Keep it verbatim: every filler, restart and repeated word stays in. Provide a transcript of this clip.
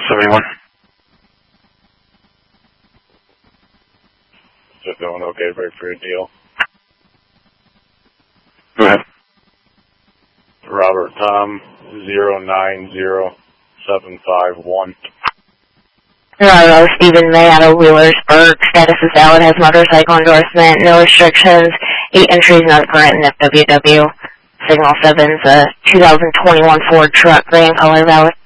seventy-one. Just doing okay, break for a deal. Go ahead. Robert Tom, zero nine zero seven five one. Hello, Stephen May out of Wheelersburg. Status is valid, has motorcycle endorsement, no restrictions, eight entries, not current, and F W W. Signal seven's a two thousand twenty-one Ford truck, gray in color, valid.